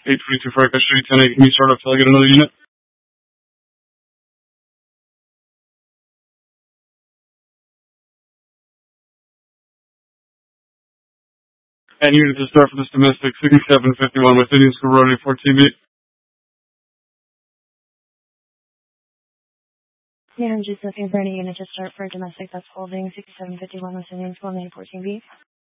822 for Echo Street, 10-8. Can you start up till I get another unit? And unit to start for this domestic 6751 with Indian School Road 14B. Yeah, I'm just looking for any unit to start for domestic that's holding 6751 with Indian School 14B.